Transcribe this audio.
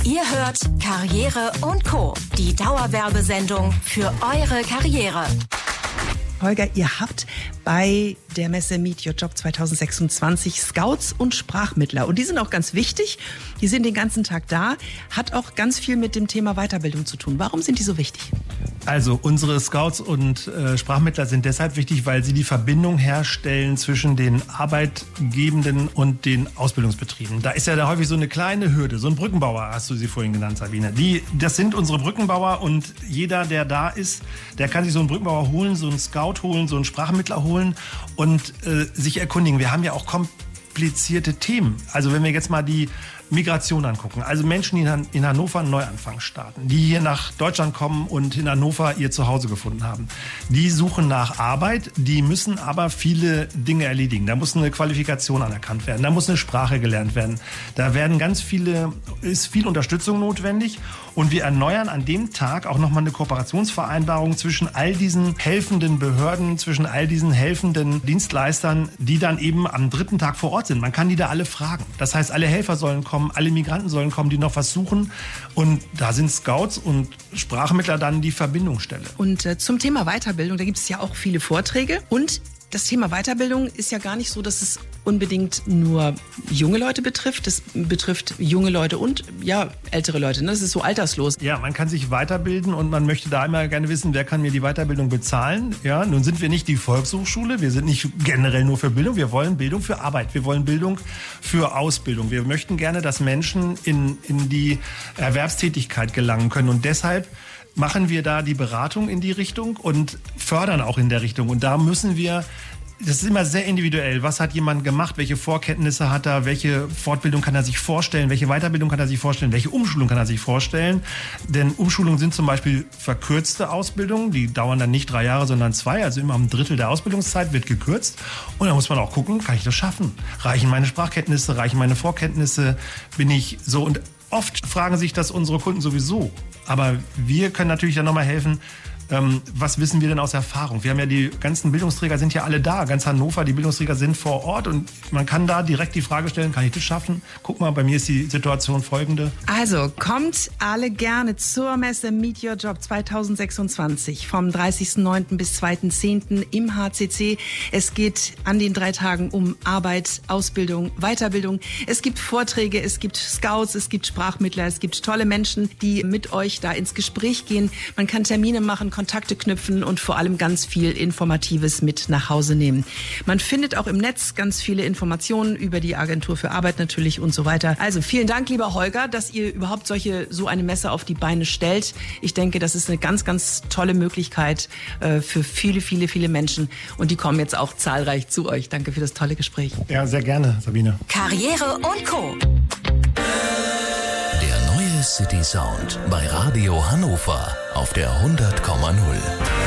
Ihr hört Karriere & Co., die Dauerwerbesendung für eure Karriere. Holger, ihr habt bei der Messe Meet Your Job 2026 Scouts und Sprachmittler. Und die sind auch ganz wichtig. Die sind den ganzen Tag da. Hat auch ganz viel mit dem Thema Weiterbildung zu tun. Warum sind die so wichtig? Also unsere Scouts und Sprachmittler sind deshalb wichtig, weil sie die Verbindung herstellen zwischen den Arbeitgebenden und den Ausbildungsbetrieben. Da ist ja da häufig so eine kleine Hürde, so ein Brückenbauer, hast du sie vorhin genannt, Sabine. Das sind unsere Brückenbauer und jeder, der da ist, der kann sich so einen Brückenbauer holen, so einen Scout holen, so einen Sprachmittler holen und sich erkundigen. Wir haben ja auch komplizierte Themen. Also wenn wir jetzt mal die Migration angucken. Also Menschen, die in Hannover einen Neuanfang starten, die hier nach Deutschland kommen und in Hannover ihr Zuhause gefunden haben. Die suchen nach Arbeit, die müssen aber viele Dinge erledigen. Da muss eine Qualifikation anerkannt werden, da muss eine Sprache gelernt werden. Da ist viel Unterstützung notwendig und wir erneuern an dem Tag auch nochmal eine Kooperationsvereinbarung zwischen all diesen helfenden Behörden, zwischen all diesen helfenden Dienstleistern, die dann eben am dritten Tag vor Ort sind. Man kann die da alle fragen. Das heißt, alle Helfer sollen kommen, alle Migranten sollen kommen, die noch was suchen. Und da sind Scouts und Sprachmittler dann die Verbindungsstelle. Und zum Thema Weiterbildung, da gibt es ja auch viele Vorträge. Und das Thema Weiterbildung ist ja gar nicht so, dass es unbedingt nur junge Leute betrifft. Das betrifft junge Leute und ältere Leute. Das ist so alterslos. Ja, man kann sich weiterbilden und man möchte da immer gerne wissen, wer kann mir die Weiterbildung bezahlen. Ja, nun sind wir nicht die Volkshochschule, wir sind nicht generell nur für Bildung, wir wollen Bildung für Arbeit, wir wollen Bildung für Ausbildung. Wir möchten gerne, dass Menschen in die Erwerbstätigkeit gelangen können und deshalb machen wir da die Beratung in die Richtung und fördern auch in der Richtung. Und da müssen wir, das ist immer sehr individuell. Was hat jemand gemacht? Welche Vorkenntnisse hat er? Welche Fortbildung kann er sich vorstellen? Welche Weiterbildung kann er sich vorstellen? Welche Umschulung kann er sich vorstellen? Denn Umschulungen sind zum Beispiel verkürzte Ausbildungen. Die dauern dann nicht 3 Jahre, sondern 2. Also immer um 1/3 der Ausbildungszeit wird gekürzt. Und da muss man auch gucken, kann ich das schaffen? Reichen meine Sprachkenntnisse? Reichen meine Vorkenntnisse? Bin ich so? Und oft fragen sich das unsere Kunden sowieso. Aber wir können natürlich dann nochmal helfen, was wissen wir denn aus Erfahrung? Wir haben ja die ganzen Bildungsträger sind ja alle da, ganz Hannover, die Bildungsträger sind vor Ort und man kann da direkt die Frage stellen, kann ich das schaffen? Guck mal, bei mir ist die Situation folgende. Also kommt alle gerne zur Messe Meet Your Job 2026 vom 30.09. bis 2.10. im HCC. Es geht an den 3 Tagen um Arbeit, Ausbildung, Weiterbildung. Es gibt Vorträge, es gibt Scouts, es gibt Sprachmittler, es gibt tolle Menschen, die mit euch da ins Gespräch gehen. Man kann Termine machen, Kontakte knüpfen und vor allem ganz viel Informatives mit nach Hause nehmen. Man findet auch im Netz ganz viele Informationen über die Agentur für Arbeit natürlich und so weiter. Also vielen Dank, lieber Holger, dass ihr überhaupt so eine Messe auf die Beine stellt. Ich denke, das ist eine ganz, ganz tolle Möglichkeit für viele, viele, viele Menschen und die kommen jetzt auch zahlreich zu euch. Danke für das tolle Gespräch. Ja, sehr gerne, Sabine. Karriere & Co. Der neue City Sound bei Radio Hannover auf der 100,0.